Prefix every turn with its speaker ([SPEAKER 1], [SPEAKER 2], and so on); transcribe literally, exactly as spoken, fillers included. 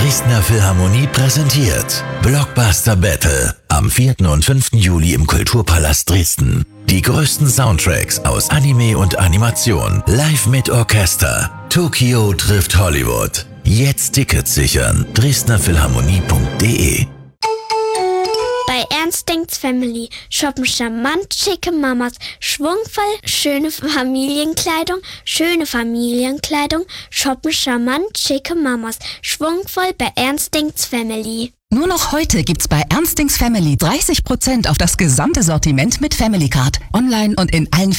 [SPEAKER 1] Dresdner Philharmonie präsentiert Blockbuster Battle am vierten und fünften Juli im Kulturpalast Dresden. Die größten Soundtracks aus Anime und Animation, live mit Orchester. Tokio trifft Hollywood. Jetzt Tickets sichern. dresdner philharmonie punkt de.
[SPEAKER 2] Bei Ernst Denks Family shoppen charmant schicke Mamas, schwungvoll schöne Familienkleidung, schöne Familienkleidung, shoppen charmant schicke Mamas, schwungvoll bei Ernst Denks Family.
[SPEAKER 3] Nur noch heute gibt's bei Ernst Denks Family dreißig Prozent auf das gesamte Sortiment mit Family Card. Online und in allen